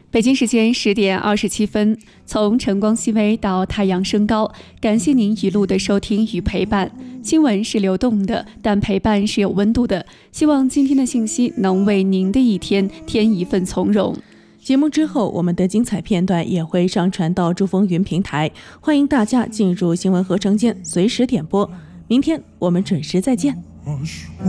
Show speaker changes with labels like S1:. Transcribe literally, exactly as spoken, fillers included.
S1: 北京时间十点二十七分，从晨光熹微到太阳升高，感谢您一路的收听与陪伴。新闻是流动的，但陪伴是有温度的。希望今天的信息能为您的一天添一份从容。
S2: 节目之后，我们的精彩片段也会上传到珠峰云平台，欢迎大家进入新闻合成间随时点播。明天我们准时再见。